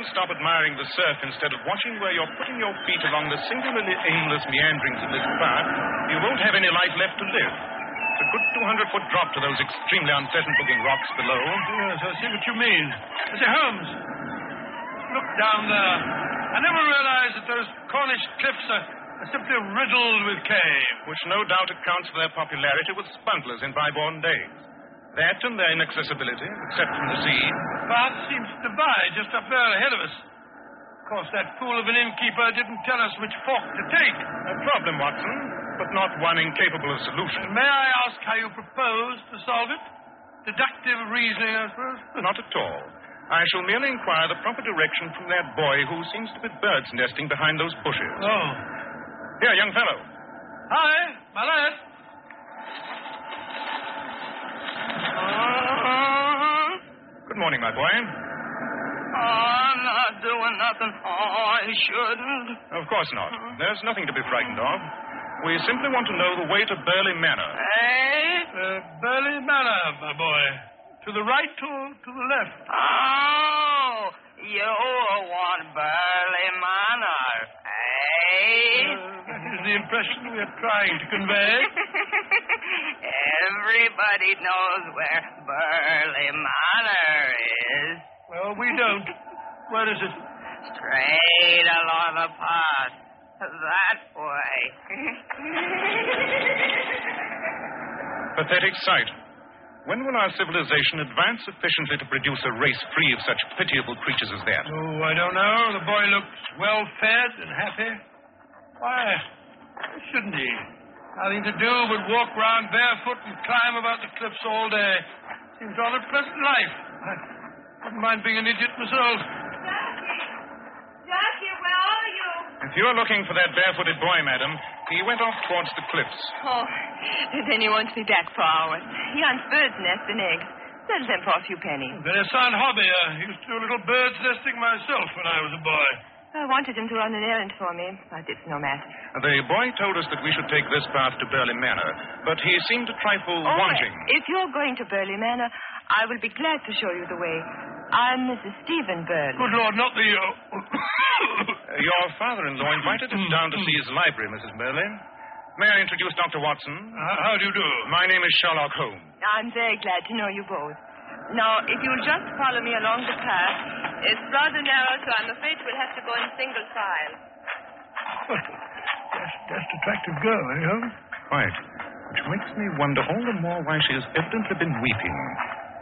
don't stop admiring the surf instead of watching where you're putting your feet along the singularly aimless meanderings of this path, you won't have any life left to live. It's a good 200-foot drop to those extremely unpleasant-looking rocks below. Yes, I see what you mean. Mr. Holmes, look down there. I never realized that those Cornish cliffs are simply riddled with cave. Which no doubt accounts for their popularity with spuntlers in bygone days. That and their inaccessibility, except from the sea. The path seems to divide just up there ahead of us. Of course, that fool of an innkeeper didn't tell us which fork to take. A problem, Watson, but not one incapable of solution. May I ask how you propose to solve it? Deductive reasoning, I suppose? Not at all. I shall merely inquire the proper direction from that boy who seems to be bird's nesting behind those bushes. Oh. Here, young fellow. Hi, my lad. Good morning, my boy. I'm not doing nothing I shouldn't. Of course not. There's nothing to be frightened of. We simply want to know the way to Burley Manor. Burley Manor, my boy. To the right or to the left? Oh, you want Burley Manor, That is the impression we are trying to convey. Everybody knows where Burley Manor is. Well, we don't. Where is it? Straight along the path. That way. Pathetic sight. When will our civilization advance sufficiently to produce a race free of such pitiable creatures as that? Oh, I don't know. The boy looks well-fed and happy. Why shouldn't he? Nothing to do but walk round barefoot and climb about the cliffs all day. Seems rather a pleasant life. I wouldn't mind being an idiot myself. Jackie, where are you? If you're looking for that barefooted boy, madam, he went off towards the cliffs. Oh, then he won't be back for hours. He hunts birds' nests and eggs. Sells them for a few pennies. Very sound hobby. I used to do a little bird's nesting myself when I was a boy. I wanted him to run an errand for me, but it's no matter. The boy told us that we should take this path to Burley Manor, but he seemed a trifle wanting. If you're going to Burley Manor, I will be glad to show you the way. I'm Mrs. Stephen Burley. Good Lord, not the... Your father-in-law invited us down to see his library, Mrs. Burley. May I introduce Dr. Watson? How do you do? My name is Sherlock Holmes. I'm very glad to know you both. Now, if you'll just follow me along the path, it's rather narrow, so I'm afraid we'll have to go in single file. Just attractive girl, eh, Holmes? Quite. Which makes me wonder all the more why she has evidently been weeping.